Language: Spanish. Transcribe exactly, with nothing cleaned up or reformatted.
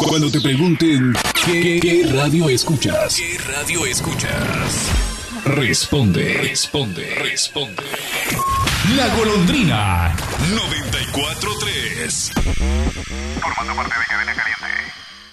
Cuando te pregunten ¿qué, qué radio escuchas? ¿Qué radio escuchas? Responde, responde, responde. La Golondrina noventa y cuatro tres. Formando parte de Cadena Caliente.